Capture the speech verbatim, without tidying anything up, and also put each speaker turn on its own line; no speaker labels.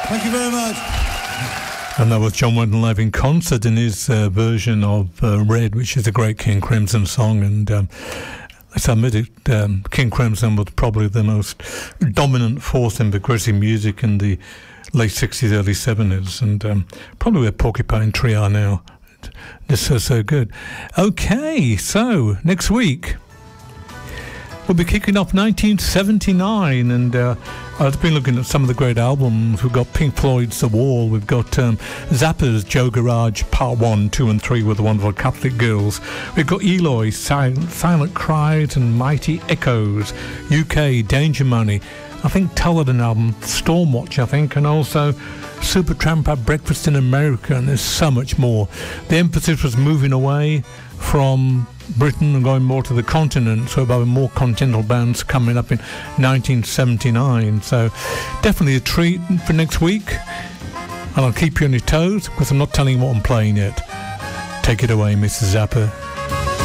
Thank you very much.
And that was John Wetton live in concert in his uh, version of uh, Red, which is a great King Crimson song. And um, let's admit it, um, King Crimson was probably the most dominant force in progressive music in the late sixties, early seventies, and um, probably where Porcupine Tree are now. This is so good. Okay, so next week we'll be kicking off nineteen seventy-nine, and uh, I've been looking at some of the great albums. We've got Pink Floyd's The Wall, we've got um, Zappa's Joe Garage Part one, two and three with the wonderful Catholic Girls. We've got Eloy, Silent, Silent Cries and Mighty Echoes, U K, Danger Money, I think Taladin album, Stormwatch, I think, and also Supertramp had Breakfast in America, and there's so much more. The emphasis was moving away from Britain and going more to the continent, so about more continental bands coming up in nineteen seventy-nine. So definitely a treat for next week, and I'll keep you on your toes because I'm not telling you what I'm playing yet. Take it away, Missus Zappa.